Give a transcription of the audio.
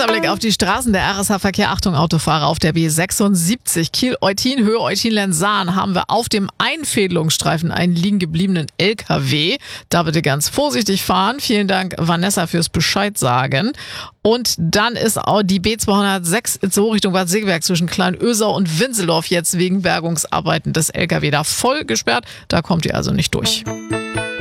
Kurzer Blick auf die Straßen der RSH-Verkehr. Achtung, Autofahrer auf der B76 Kiel-Eutin, Höhe Eutin-Lensahn haben wir auf dem Einfädelungsstreifen einen liegen gebliebenen LKW. Da bitte ganz vorsichtig fahren. Vielen Dank, Vanessa, fürs Bescheid sagen. Und dann ist auch die B206 in Richtung Bad Segeberg zwischen Kleinösau und Winseldorf jetzt wegen Bergungsarbeiten des LKW da voll gesperrt. Da kommt ihr also nicht durch.